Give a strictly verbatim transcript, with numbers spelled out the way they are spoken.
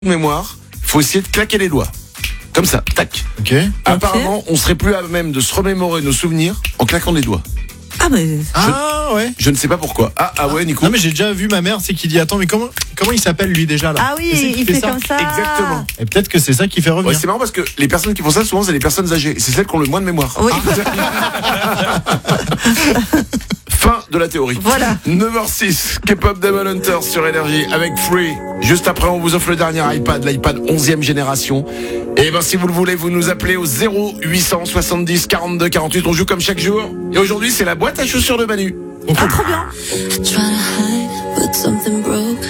mémoire, faut essayer de claquer les doigts. Comme ça, tac. Ok. Apparemment, okay. on serait plus à même de se remémorer nos souvenirs en claquant des doigts. Ah mais ah je, ouais. Je ne sais pas pourquoi. Ah ah ouais Nico. Non mais j'ai déjà vu ma mère, c'est qui dit attends mais comment comment il s'appelle lui déjà là. Ah oui, il, il fait, fait ça. Comme ça. Exactement. Et peut-être que c'est ça qui fait revenir. Ouais, c'est marrant parce que les personnes qui font ça souvent c'est les personnes âgées. C'est celles qui ont le moins de mémoire. Oui. Ah. Fin de la théorie. Voilà. neuf heures six, K-pop Demon Hunters sur Énergie avec Free. Juste après, on vous offre le dernier iPad, l'iPad onzième génération. Et ben si vous le voulez, vous nous appelez au zéro huit cent soixante-dix quarante-deux quarante-huit. On joue comme chaque jour. Et aujourd'hui, c'est la boîte à chaussures de Manu. Ah, trop bien.